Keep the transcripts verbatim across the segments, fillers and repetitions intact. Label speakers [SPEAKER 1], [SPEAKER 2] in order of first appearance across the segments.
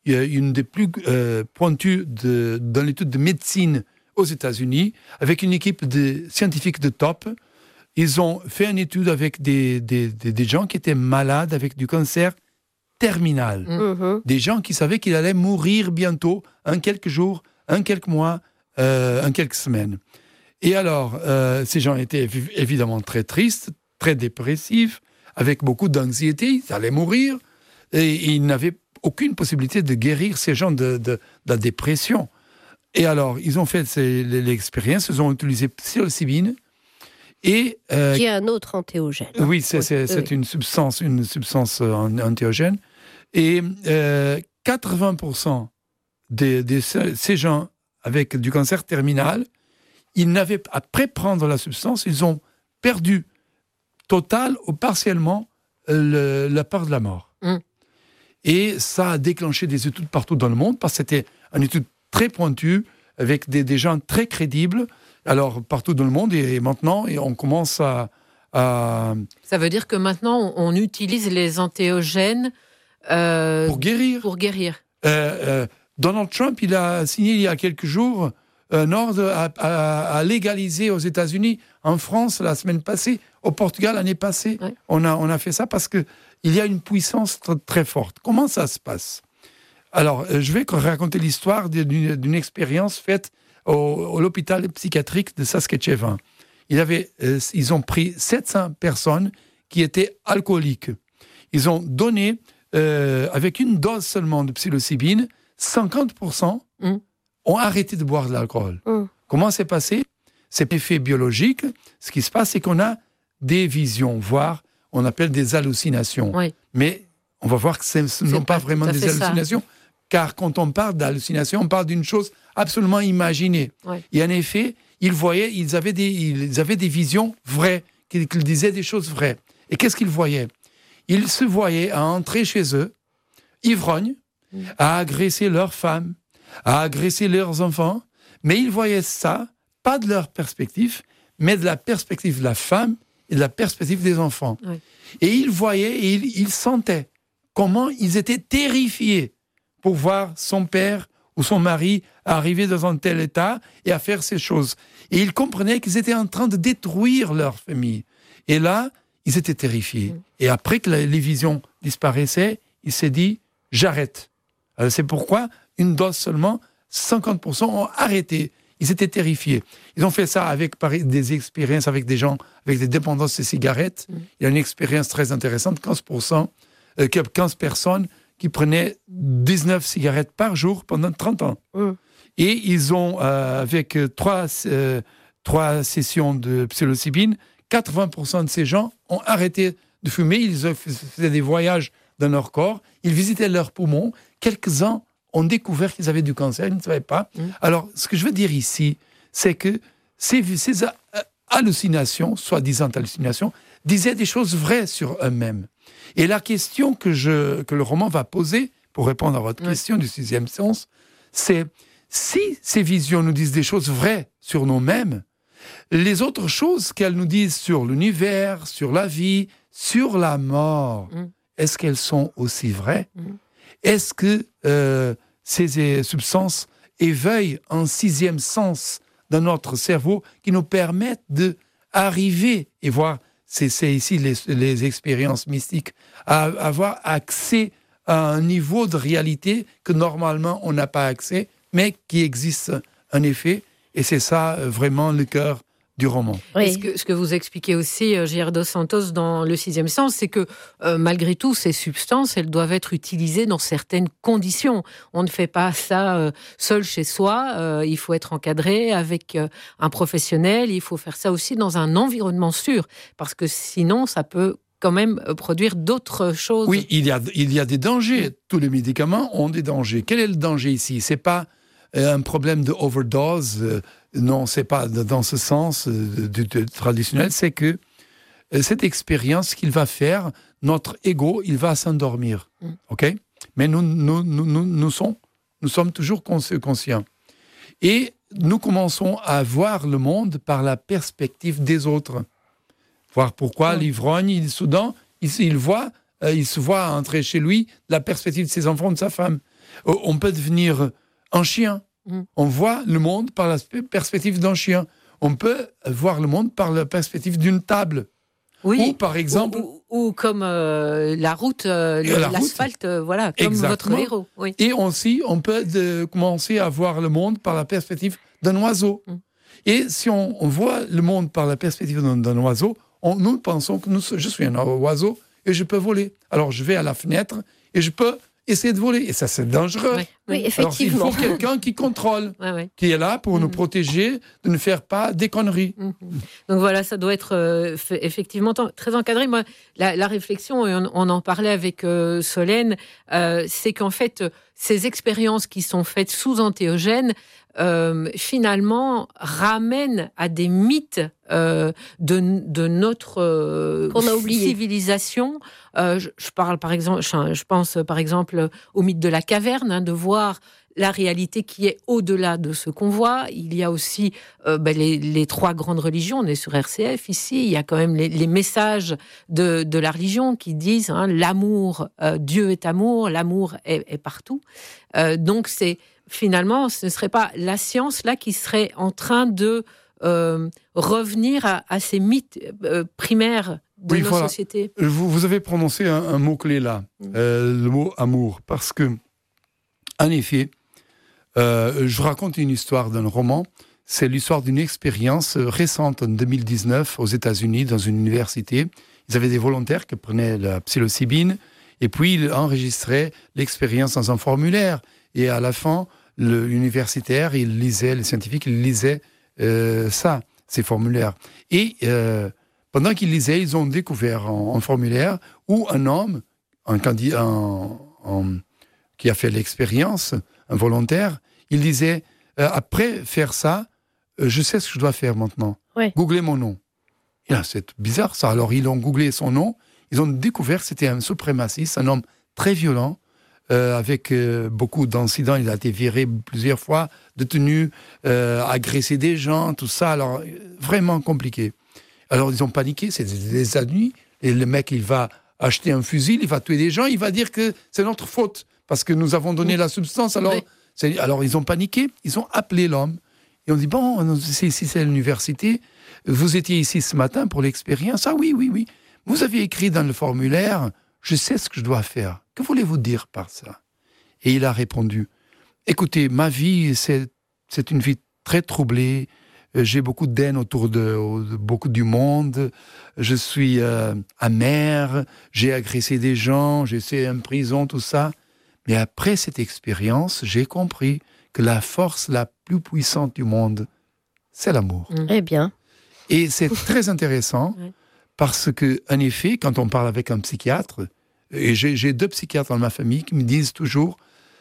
[SPEAKER 1] une des plus euh, pointues de, dans l'étude de médecine aux États-Unis, avec une équipe de scientifiques de top. Ils ont fait une étude avec des, des, des, des gens qui étaient malades avec du cancer terminal. Mm-hmm. Des gens qui savaient qu'ils allaient mourir bientôt, en quelques jours, en quelques mois, euh, en quelques semaines. Et alors, euh, ces gens étaient évidemment très tristes, très dépressifs, avec beaucoup d'anxiété, ils allaient mourir, et, et ils n'avaient aucune possibilité de guérir ces gens de, de, de la dépression. Et alors, ils ont fait ces, l'expérience, ils ont utilisé psilocybine, et, euh,
[SPEAKER 2] qui est un autre antéogène.
[SPEAKER 1] Oui, c'est, c'est, c'est oui. une substance, une substance antéogène. Et euh, quatre-vingts pour cent de, de ces gens avec du cancer terminal, ils n'avaient, après prendre la substance, ils ont perdu total ou partiellement le, la peur de la mort. Mm. Et ça a déclenché des études partout dans le monde, parce que c'était une étude très pointue, avec des, des gens très crédibles, alors partout dans le monde, et maintenant, et on commence à, à...
[SPEAKER 3] Ça veut dire que maintenant, on utilise les antéogènes euh,
[SPEAKER 1] pour guérir.
[SPEAKER 3] Pour guérir.
[SPEAKER 1] Euh, euh, Donald Trump, il a signé il y a quelques jours un ordre à, à, à légaliser aux États-Unis, en France la semaine passée, au Portugal l'année passée. Ouais. On a, on a fait ça parce qu'il y a une puissance très, très forte. Comment ça se passe ? Alors, je vais raconter l'histoire d'une, d'une expérience faite au, à l'hôpital psychiatrique de Saskatchewan. Il avait, euh, ils ont pris sept cents personnes qui étaient alcooliques. Ils ont donné, euh, avec une dose seulement de psilocybine, cinquante pour cent mmh. ont arrêté de boire de l'alcool. Mmh. Comment c'est passé ? C'est l'effet biologique. Ce qui se passe, c'est qu'on a des visions, voire on appelle des hallucinations. Oui. Mais on va voir que ce ne sont pas, pas vraiment des hallucinations. Ça. Car quand on parle d'hallucination, on parle d'une chose absolument imaginée. Ouais. Et en effet, ils voyaient, ils avaient des, ils avaient des visions vraies, qu'ils, qu'ils disaient des choses vraies. Et qu'est-ce qu'ils voyaient ? Ils se voyaient à entrer chez eux, ivrognes, mmh. à agresser leurs femmes, à agresser leurs enfants, mais ils voyaient ça, pas de leur perspective, mais de la perspective de la femme et de la perspective des enfants. Ouais. Et ils voyaient et ils, ils sentaient comment ils étaient terrifiés pour voir son père ou son mari arriver dans un tel état et à faire ces choses. Et ils comprenaient qu'ils étaient en train de détruire leur famille. Et là, ils étaient terrifiés. Mmh. Et après que les visions disparaissaient, il s'est dit, j'arrête. Alors c'est pourquoi, une dose seulement, cinquante pour cent ont arrêté. Ils étaient terrifiés. Ils ont fait ça avec des expériences avec des gens avec des dépendances de cigarettes. Mmh. Il y a une expérience très intéressante, quinze pour cent, euh, quinze personnes qui prenaient dix-neuf cigarettes par jour pendant trente ans. Mmh. Et ils ont, euh, avec trois, euh, trois sessions de psilocybine, quatre-vingts pour cent de ces gens ont arrêté de fumer. Ils faisaient des voyages dans leur corps. Ils visitaient leurs poumons. Quelques-uns ont découvert qu'ils avaient du cancer. Ils ne savaient pas. Mmh. Alors, ce que je veux dire ici, c'est que ces, ces hallucinations, soi-disant hallucinations, disaient des choses vraies sur eux-mêmes. Et la question que, je, que le roman va poser, pour répondre à votre oui. question du sixième sens, c'est si ces visions nous disent des choses vraies sur nous-mêmes, les autres choses qu'elles nous disent sur l'univers, sur la vie, sur la mort, mm. est-ce qu'elles sont aussi vraies ? mm. Est-ce que euh, ces substances éveillent un sixième sens dans notre cerveau qui nous permettent d'arriver et voir, c'est, c'est ici les, les expériences mystiques, à avoir accès à un niveau de réalité que normalement on n'a pas accès, mais qui existe en effet, et c'est ça vraiment le cœur du roman.
[SPEAKER 3] Oui. Ce, que, ce que vous expliquez aussi, Gilles dos Santos, dans Le Sixième Sens, c'est que euh, malgré tout, ces substances, elles doivent être utilisées dans certaines conditions. On ne fait pas ça euh, seul chez soi, euh, il faut être encadré avec euh, un professionnel, il faut faire ça aussi dans un environnement sûr, parce que sinon, ça peut quand même produire d'autres choses.
[SPEAKER 1] Oui, il y a, il y a des dangers. Tous les médicaments ont des dangers. Quel est le danger ici ? C'est pas un problème de overdose, euh, non, c'est pas dans ce sens euh, de, de, traditionnel, c'est que euh, cette expérience qu'il va faire, notre ego, il va s'endormir, mm. ok ? Mais nous, nous, nous, nous, nous, sommes, nous sommes toujours consci- conscients. Et nous commençons à voir le monde par la perspective des autres. Voir pourquoi mm. l'ivrogne, il, soudain, il, il, voit, euh, il se voit entrer chez lui de la perspective de ses enfants, de sa femme. On peut devenir un chien. Mm. On voit le monde par la perspective d'un chien. On peut voir le monde par la perspective d'une table.
[SPEAKER 3] Oui.
[SPEAKER 1] Ou par exemple...
[SPEAKER 3] Ou, ou, ou comme euh, la route, euh, la l'asphalte, euh, voilà, comme
[SPEAKER 1] Exactement.
[SPEAKER 3] votre héros. Oui.
[SPEAKER 1] Et aussi, on peut de, commencer à voir le monde par la perspective d'un oiseau. Mm. Et si on, on voit le monde par la perspective d'un, d'un oiseau, on, nous pensons que nous, je suis un oiseau et je peux voler. Alors je vais à la fenêtre et je peux essayer de voler. Et ça, c'est dangereux.
[SPEAKER 3] Oui, oui, effectivement.
[SPEAKER 1] Alors, il faut quelqu'un qui contrôle, ouais, ouais. qui est là pour mmh. nous protéger, de ne faire pas des conneries.
[SPEAKER 3] Mmh. Donc voilà, ça doit être euh, fait, effectivement très encadré. Moi, la, la réflexion, et on, on en parlait avec euh, Solène, euh, c'est qu'en fait, ces expériences qui sont faites sous antéogènes, Euh, finalement ramène à des mythes euh, de, de notre euh,
[SPEAKER 2] qu'on a oublié.
[SPEAKER 3] civilisation. Euh, je, je parle par exemple, je, je pense par exemple au mythe de la caverne, hein, de voir la réalité qui est au-delà de ce qu'on voit. Il y a aussi euh, ben, les, les trois grandes religions. On est sur R C F ici. Il y a quand même les, les messages de, de la religion qui disent hein, l'amour, euh, Dieu est amour, l'amour est, est partout. Euh, donc c'est finalement, ce ne serait pas la science là qui serait en train de euh, revenir à, à ces mythes euh, primaires de
[SPEAKER 1] oui,
[SPEAKER 3] nos
[SPEAKER 1] voilà.
[SPEAKER 3] sociétés.
[SPEAKER 1] Vous, vous avez prononcé un, un mot-clé là, mmh. euh, le mot amour, parce que, en effet, euh, je raconte une histoire d'un roman. C'est l'histoire d'une expérience récente en deux mille dix-neuf aux États-Unis, dans une université. Ils avaient des volontaires qui prenaient la psilocybine et puis ils enregistraient l'expérience dans un formulaire. Et à la fin, le, l'universitaire, il lisait, les scientifiques, ils lisaient euh, ça, ces formulaires. Et euh, pendant qu'ils lisaient, ils ont découvert un, un formulaire où un homme, un candidat, un, un, qui a fait l'expérience, un volontaire, il disait euh, après faire ça, euh, je sais ce que je dois faire maintenant.
[SPEAKER 2] Ouais.
[SPEAKER 1] Googlez mon nom. Et là, c'est bizarre ça. Alors ils ont googlé son nom. Ils ont découvert que c'était un suprémaciste, un homme très violent. Euh, avec euh, beaucoup d'incidents, il a été viré plusieurs fois, détenu, euh, agressé des gens, tout ça, alors vraiment compliqué. Alors ils ont paniqué, c'est des, des années, et le mec il va acheter un fusil, il va tuer des gens, il va dire que c'est notre faute, parce que nous avons donné la substance, alors, oui. c'est, alors ils ont paniqué, ils ont appelé l'homme, et on dit, bon, c'est, ici c'est l'université, vous étiez ici ce matin pour l'expérience, ah oui, oui, oui, vous avez écrit dans le formulaire, je sais ce que je dois faire. Que voulez-vous dire par ça? Et il a répondu, écoutez, ma vie, c'est, c'est une vie très troublée. J'ai beaucoup d'haine autour de, de beaucoup du monde. Je suis euh, amer. J'ai agressé des gens. J'ai été en prison, tout ça. Mais après cette expérience, j'ai compris que la force la plus puissante du monde, c'est l'amour.
[SPEAKER 2] Mmh. Eh bien.
[SPEAKER 1] Et c'est très intéressant parce que, en effet, quand on parle avec un psychiatre, et j'ai, j'ai deux psychiatres dans ma famille qui me disent toujours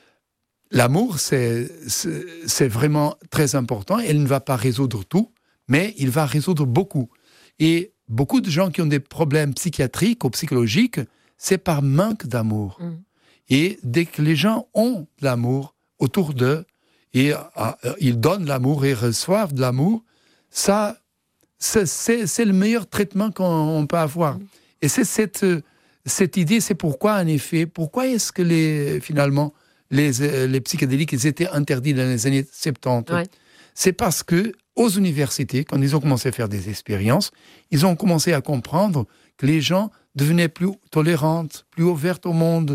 [SPEAKER 1] l'amour, c'est, c'est, c'est vraiment très important. Il ne va pas résoudre tout, mais il va résoudre beaucoup. Et beaucoup de gens qui ont des problèmes psychiatriques ou psychologiques, c'est par manque d'amour. Mmh. Et dès que les gens ont de l'amour autour d'eux, et euh, ils donnent l'amour et reçoivent de l'amour, ça, c'est, c'est, c'est le meilleur traitement qu'on peut avoir. Mmh. Et c'est cette... Cette idée, c'est pourquoi, en effet, pourquoi est-ce que les, finalement, les, les psychédéliques ils étaient interdits dans les années soixante-dix ouais. C'est parce que, aux universités, quand ils ont commencé à faire des expériences, ils ont commencé à comprendre que les gens devenaient plus tolérantes, plus ouvertes au monde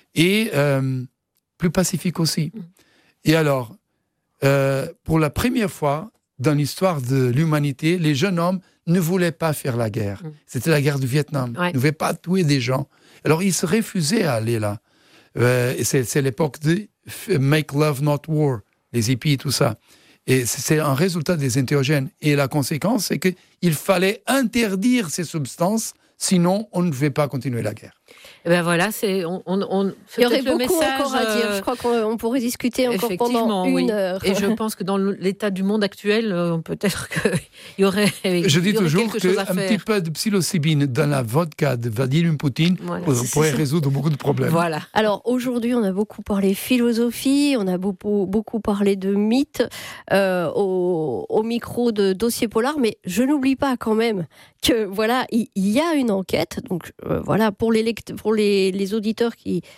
[SPEAKER 1] et euh, plus pacifiques aussi. Mm. Et alors, euh, pour la première fois dans l'histoire de l'humanité, les jeunes hommes ne voulaient pas faire la guerre. Mmh. C'était la guerre du Vietnam. Ouais. Ils ne voulaient pas tuer des gens. Alors, ils se refusaient à aller là. Euh, et c'est, c'est l'époque de « Make love, not war », les hippies, tout ça. Et c'est un résultat des entéogènes. Et la conséquence, c'est qu'il fallait interdire ces substances, sinon on ne pouvait pas continuer la guerre.
[SPEAKER 3] Et ben voilà, c'est on, on, on
[SPEAKER 2] il y aurait beaucoup message, encore à dire. Je crois qu'on pourrait discuter encore pendant une
[SPEAKER 3] oui.
[SPEAKER 2] heure.
[SPEAKER 3] Et je pense que dans l'état du monde actuel, peut-être qu'il y aurait.
[SPEAKER 1] Je dis
[SPEAKER 3] y aurait
[SPEAKER 1] toujours qu'un petit peu de psilocybine dans la vodka de Vladimir Poutine voilà, pourrait résoudre beaucoup de problèmes.
[SPEAKER 3] Voilà.
[SPEAKER 2] Alors aujourd'hui, on a beaucoup parlé philosophie, on a beaucoup beaucoup parlé de mythes euh, au, au micro de Dossier Polar, mais je n'oublie pas quand même que voilà, il y, y a une enquête. Donc euh, voilà pour les lect- pour les, les auditeurs qui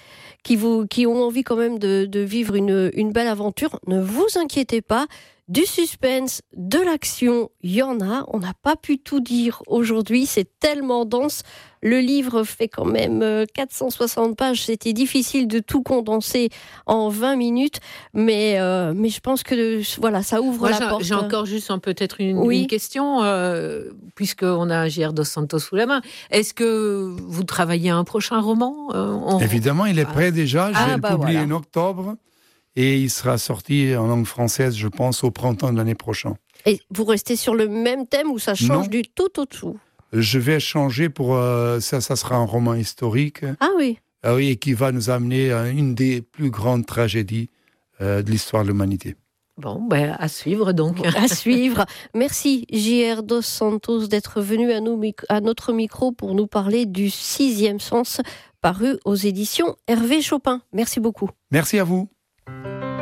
[SPEAKER 2] qui, vous, qui ont envie quand même de, de vivre une, une belle aventure, ne vous inquiétez pas. Du suspense, de l'action, il y en a. On n'a pas pu tout dire aujourd'hui, c'est tellement dense. Le livre fait quand même quatre cent soixante pages. C'était difficile de tout condenser en vingt minutes, mais, euh, mais je pense que voilà, ça ouvre
[SPEAKER 3] Moi,
[SPEAKER 2] la
[SPEAKER 3] j'ai,
[SPEAKER 2] porte.
[SPEAKER 3] J'ai encore juste un, peut-être une,
[SPEAKER 2] oui.
[SPEAKER 3] une question, euh, puisqu'on a J R dos Santos sous la main. Est-ce que vous travaillez à un prochain roman euh, on...
[SPEAKER 1] Évidemment, il est prêt déjà. Je
[SPEAKER 2] ah,
[SPEAKER 1] vais
[SPEAKER 2] bah
[SPEAKER 1] le publier
[SPEAKER 2] voilà.
[SPEAKER 1] en octobre. Et il sera sorti en langue française, je pense, au printemps de l'année prochaine.
[SPEAKER 2] Et vous restez sur le même thème ou ça change non. du tout au tout?
[SPEAKER 1] Je vais changer pour... Euh, ça, ça sera un roman historique.
[SPEAKER 2] Ah oui.
[SPEAKER 1] Ah oui, et qui va nous amener à une des plus grandes tragédies euh, de l'histoire de l'humanité.
[SPEAKER 3] Bon, ben, à suivre donc.
[SPEAKER 2] À suivre. Merci J R dos Santos d'être venu à, nous, à notre micro pour nous parler du Sixième Sens, paru aux éditions Hervé Chopin. Merci beaucoup.
[SPEAKER 1] Merci à vous.